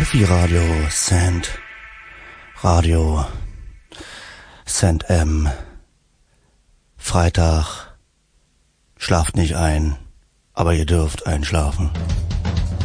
Delphi Radio Sand M. Freitag. Schlaft nicht ein, aber ihr dürft einschlafen.